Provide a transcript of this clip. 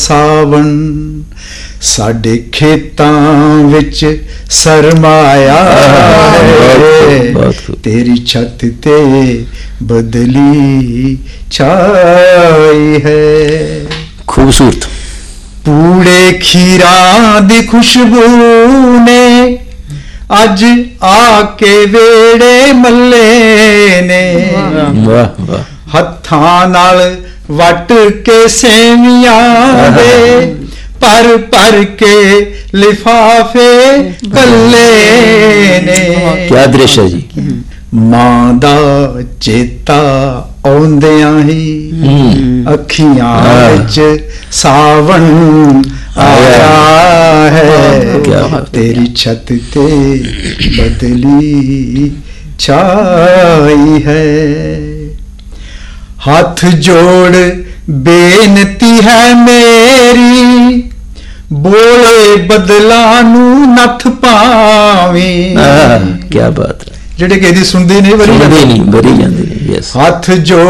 ਸਾਵਣ ਸਾਡੇ ਖੇਤਾਂ ਵਿੱਚ ਸਰਮਾਇਆ ਹੈ ਤੇਰੀ ਛੱਤ ਤੇ ਬਦਲੀ ਛਾਈ ਹੈ। ਖੂਬਸੂਰਤ। ਪੂੜੇ ਖੀਰਾਂ ਦੀ ਖੁਸ਼ਬੂ ਨੇ ਅੱਜ ਆ ਕੇ ਵੇੜੇ ਮੱਲੇ ਨੇ ਵਾਹ ਵਾਹ। ਹੱਥਾਂ ਨਾਲ ਵੱਟ ਕੇ ਸੇਵੀਆਂ ਦੇ ਭਰ ਭਰ ਕੇ ਲਿਫਾਫੇ ਕੱਲੇ ਨੇ। ਕਿਆ ਦ੍ਰਿਸ਼ ਹੈ ਜੀ। ਮਾਂ ਦਾ ਚੇਤਾ ਆਉਂਦਿਆਂ ਹੀ ਅੱਖੀਆਂ ਵਿੱਚ ਸਾਵਣ ਆਇਆ ਹੈ ਤੇਰੀ ਛੱਤ ਤੇ ਬਦਲੀ ਛਾਈ ਹੈ। ਹੱਥ ਜੋੜ ਬੇਨਤੀ ਹੈ ਮੇਰੀ ਬੋਲੇ ਬਦਲਾਂ ਨੂੰ ਨੱਥ ਪਾਵੀਂ। ਕਿਆ ਬਾਤ ਹੈ। ਜਿਹੜੇ ਕਿਸੇ ਦੀ ਸੁਣਦੇ ਨਹੀਂ ਵਰੀ ਜਾਂਦੇ ਨੇ। ਹੱਥ ਜੋੜ